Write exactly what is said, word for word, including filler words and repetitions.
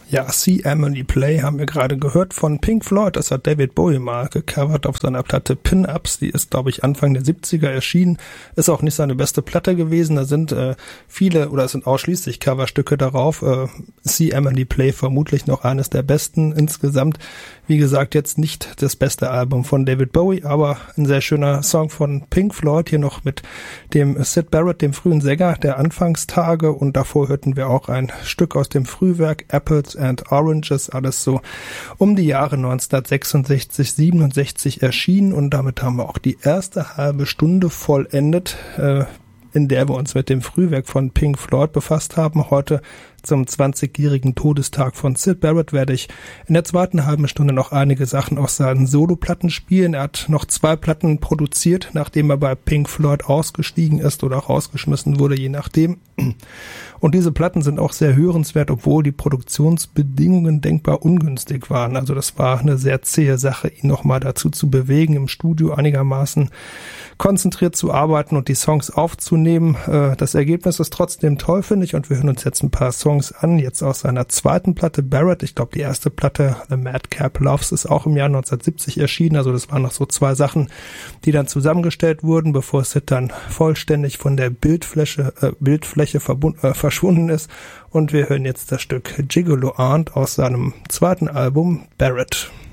Ja, See Emily Play haben wir gerade gehört von Pink Floyd. Das hat David Bowie mal gecovert auf seiner Platte Pin-Ups. Die ist, glaube ich, Anfang der siebziger erschienen. Ist auch nicht seine beste Platte gewesen. Da sind äh, viele oder es sind ausschließlich Coverstücke darauf. Äh, See Emily Play vermutlich noch eines der besten insgesamt. Wie gesagt, jetzt nicht das beste Album von David Bowie, aber ein sehr schöner Song von Pink Floyd. Hier noch mit dem Syd Barrett, dem frühen Sänger der Anfangstage. Und davor hörten wir auch ein Stück aus dem Frühwerk Apples and Oranges, alles so um die Jahre neunzehnhundertsechsundsechzig, siebenundsechzig erschienen, und damit haben wir auch die erste halbe Stunde vollendet, äh, in der wir uns mit dem Frühwerk von Pink Floyd befasst haben. Heute zum zwanzigjährigen Todestag von Syd Barrett werde ich in der zweiten halben Stunde noch einige Sachen aus seinen Soloplatten spielen. Er hat noch zwei Platten produziert, nachdem er bei Pink Floyd ausgestiegen ist oder rausgeschmissen wurde, je nachdem. Und diese Platten sind auch sehr hörenswert, obwohl die Produktionsbedingungen denkbar ungünstig waren. Also das war eine sehr zähe Sache, ihn nochmal dazu zu bewegen, im Studio einigermaßen konzentriert zu arbeiten und die Songs aufzunehmen. Das Ergebnis ist trotzdem toll, finde ich, und wir hören uns jetzt ein paar Songs an, jetzt aus seiner zweiten Platte Barrett. Ich glaube, die erste Platte, The Madcap Loves, ist auch im Jahr neunzehnhundertsiebzig erschienen. Also das waren noch so zwei Sachen, die dann zusammengestellt wurden, bevor Syd dann vollständig von der Bildfläche, äh, Bildfläche verbund, äh, verschwunden ist. Und wir hören jetzt das Stück Gigolo Aunt aus seinem zweiten Album Barrett.